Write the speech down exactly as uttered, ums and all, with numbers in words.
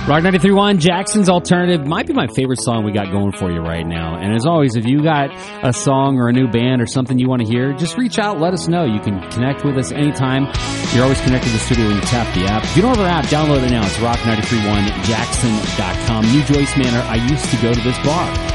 Rock ninety-three point one, Jackson's Alternative, might be my favorite song we got going for you right now. And as always, if you got a song or a new band or something you want to hear, just reach out, let us know. You can connect with us anytime. You're always connected to the studio when you tap the app. If you don't have our app, download it now. It's rock ninety-three point one jackson dot com. New Joyce Manor, I used to go to this bar.